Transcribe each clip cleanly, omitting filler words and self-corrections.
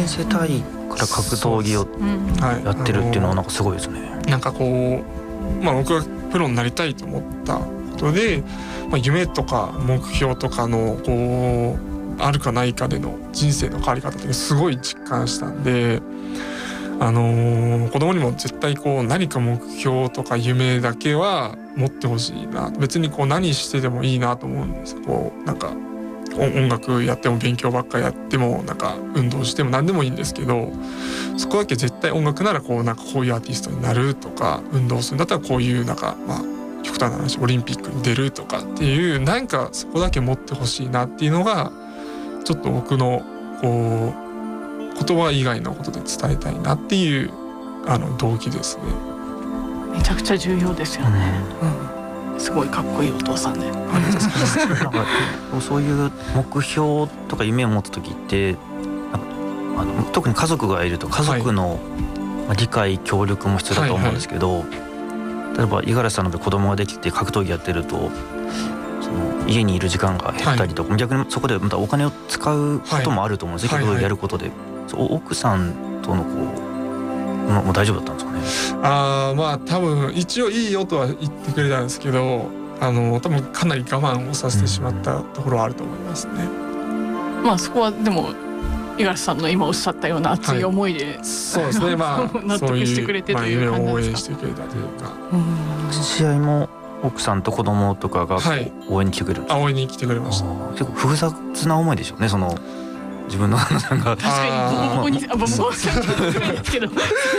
せたいから格闘技をやってるっていうのはなんかすごいですね。 なんかこう、僕がプロになりたいと思ったことで、夢とか目標とかのこうあるかないかでの人生の変わり方ってすごい実感したんで、子供にも絶対こう何か目標とか夢だけは持ってほしいな。別にこう何してでもいいなと思うんです。こうなんか音楽やっても勉強ばっかりやってもなんか運動しても何でもいいんですけど、そこだけ絶対音楽ならこうなんかこういうアーティストになるとか、運動するんだったらこういうなんか極端な話オリンピックに出るとかっていうなんかそこだけ持ってほしいなっていうのがちょっと僕のこう言葉以外のことで伝えたいなっていう動機ですね。 めちゃくちゃ重要ですよね、すごいかっこいいお父さんで、 なんかそういう目標とか夢を持つ時って特に家族がいると家族の理解協力も必要だと思うんですけど、例えば五十嵐さんの子供ができて格闘技やってるとその家にいる時間が減ったりとか、逆にそこでまたお金を使うこともあると思うんですね、格闘技やることで。奥さんとのもう大丈夫だったんですかね。 多分一応いいよとは言ってくれたんですけど、多分かなり我慢をさせてしまったところはあると思いますね。 そこはでも五十嵐さんの今おっしゃったような熱い思いで、 そうですね、 納得してくれてという感じですか。 夢を応援してくれたというか、 試合も奥さんと子供とかが応援に来てくれるんですか。 応援に来てくれました。 結構複雑な思いでしょうね、その自分の旦那さんが。 確かにボコボコにボコボコにですけど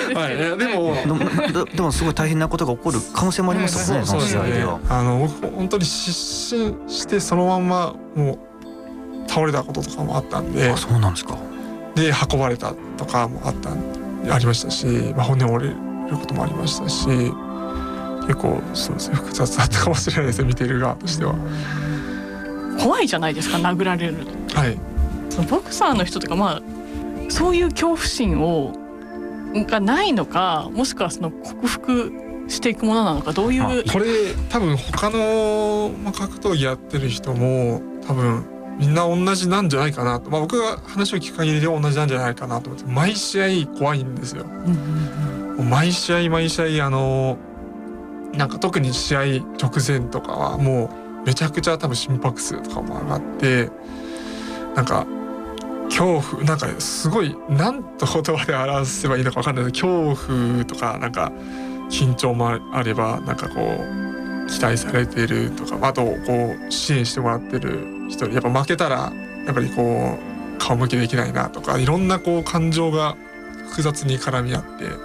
でもすごい大変なことが起こる可能性もありますもんね、その試合では。 僕本当に失神してそのまんまもう倒れたこととかもあったんで。 そうなんですか。 で運ばれたとかもありましたし、骨折れることもありましたし、結構そうですね、複雑だったかもしれないですね、見ている側としては。 怖いじゃないですか、殴られると。そのボクサーの人とかそういう恐怖心がないのか、もしくはその克服していくものなのか、どういう。 これ多分他の格闘技やってる人も多分みんな同じなんじゃないかなと、僕が話を聞く限りでは同じなんじゃないかなと思って、毎試合怖いんですよ。毎試合なんか特に試合直前とかはもうめちゃくちゃ多分心拍数とかも上がって、なんか恐怖、なんかすごい何と言葉で表せばいいのか分かんないけど、恐怖とかなんか緊張もあれば、なんかこう期待されてるとか、あとこう支援してもらってる人、やっぱ負けたらやっぱりこう顔向けできないなとか、いろんなこう感情が複雑に絡み合って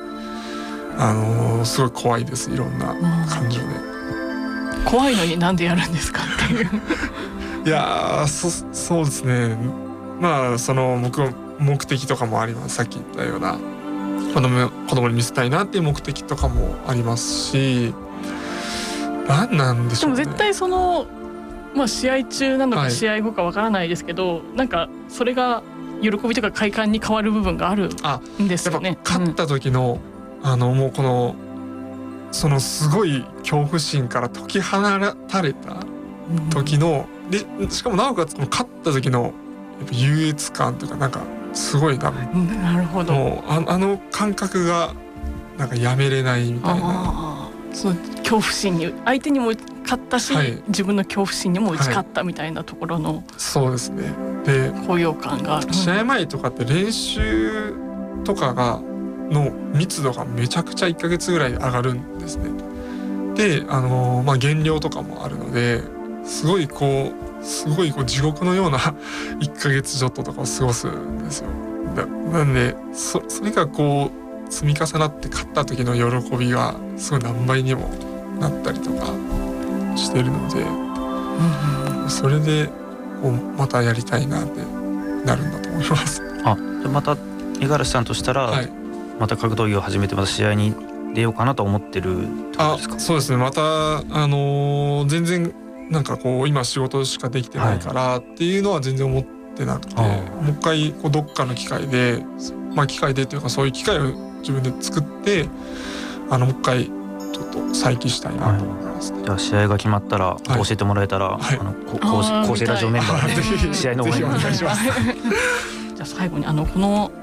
、すごい怖いです。いろんな感情で。 怖いのになんでやるんですかっていう。 いやそうですね。その僕の目的とかもあります。さっき言ったような子供に見せたいなっていう目的とかもありますし、何なんでしょうね。 でも絶対その試合中なのか試合後かわからないですけど、なんかそれが喜びとか快感に変わる部分があるんですよね。 やっぱ勝った時の、もうこのそのすごい恐怖心から解き放たれた時の、でしかもなおかつ勝った時のやっぱ優越感というか、なんかすごいなるほど、 もう感覚がなんかやめれないみたいな。 その恐怖心に相手にも勝ったし、自分の恐怖心にも打ち勝ったみたいなところの、 そうですね。で高揚感がある。 試合前とかって練習とかの密度がめちゃくちゃ1ヶ月ぐらい上がるんですね。で減量とかもあるので、すごい地獄のような1ヶ月ちょっととかを過ごすんですよ。なんでそれがこう積み重なって勝った時の喜びがすごい何倍にもなったりとかしてるので、それでこうまたやりたいなってなるんだと思います。 また五十嵐さんとしたら、また格闘技を始めてまた試合に出ようかなと思ってるってことですか？ そうですね。また全然なんかこう今仕事しかできてないからっていうのは全然思ってなくて、もう一回こうどっかの機会で、機械でというかそういう機会を自分で作ってもう一回ちょっと再起したいなと思いますね。 じゃあ試合が決まったら教えてもらえたら、構成ラジオメンバーで試合の応援お願いします。 じゃあ最後にこの